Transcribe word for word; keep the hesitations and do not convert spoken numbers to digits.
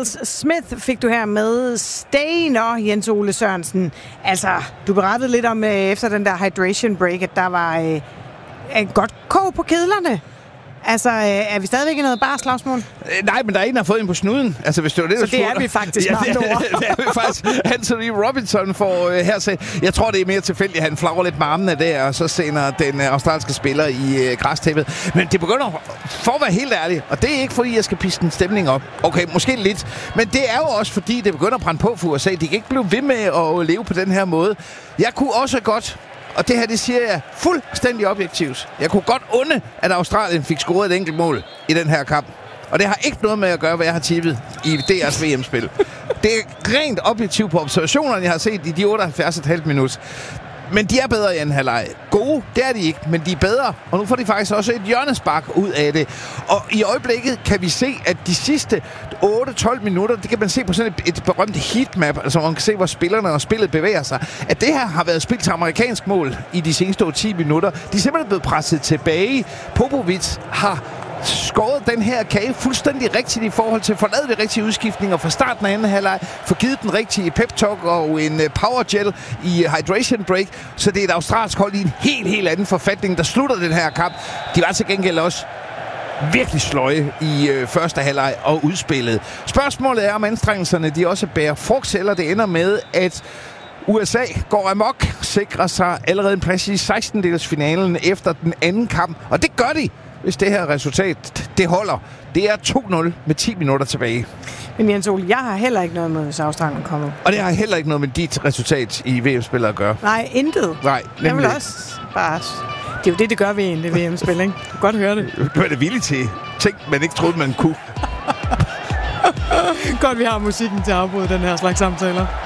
Miles Smith fik du her med Stay, og Jens Ole Sørensen. Altså, du berettede lidt om, efter den der hydration break, at der var øh, et godt kog på kedlerne. Altså, er vi stadigvæk i noget bare slagsmål? Øh, nej, men der er en, der har fået en på snuden. Altså, hvis det var det, så det er vi faktisk ja, meget det, det er vi faktisk. Anthony Robinson får øh, her se. Jeg tror, det er mere tilfældigt, at han flagrer lidt med armene der, og så sender den øh, australske spiller i øh, græstæppet. Men det begynder, for at være helt ærlig, og det er ikke, fordi jeg skal pisse en stemning op. Okay, måske lidt. Men det er jo også, fordi det begynder at brænde på for U S A. De kan ikke blive ved med at leve på den her måde. Jeg kunne også godt... Og det her, det siger jeg fuldstændig objektivt. Jeg kunne godt unde, at Australien fik scoret et enkelt mål i den her kamp. Og det har ikke noget med at gøre, hvad jeg har tippet i D R's V M-spil. Det er rent objektivt på observationerne, jeg har set i de otteoghalvfjerds komma fem minutter. Men de er bedre i anden halvleg. Gode, det er de ikke, men de er bedre. Og nu får de faktisk også et hjørnespark ud af det. Og i øjeblikket kan vi se, at de sidste otte til tolv minutter, det kan man se på sådan et, et berømt heatmap, altså man kan se, hvor spillerne og spillet bevæger sig, at det her har været spillet til amerikansk mål i de seneste ti minutter. De er simpelthen blevet presset tilbage. Popovic har skåret den her kage fuldstændig rigtigt i forhold til at få lavet de rigtige udskiftninger fra starten af anden halvleg, få givet den rigtige pep-talk og en power gel i hydration break, så det er et australsk hold i en helt, helt anden forfatning, der slutter den her kamp. De var til gengæld også virkelig sløje i øh, første halvleg og udspillet. Spørgsmålet er, om anstrengelserne de også bærer frugt, eller det ender med, at U S A går amok, sikrer sig allerede en plads i sekstendedelsfinalen efter den anden kamp, og det gør de, hvis det her resultat, det holder. Det er to nul med ti minutter tilbage. Men Jens Ole, jeg har heller ikke noget med, hvis Australien kommer. Og det har heller ikke noget med dit resultat i V M-spillet at gøre. Nej, intet. Nej, nemlig. Jeg vil også bare... Det er jo det, det gør ved en, det V M-spil, ikke? Du kan godt høre det. Du er det villig til ting, man ikke troede, man kunne. Godt, vi har musikken til at afbryde den her slags samtaler.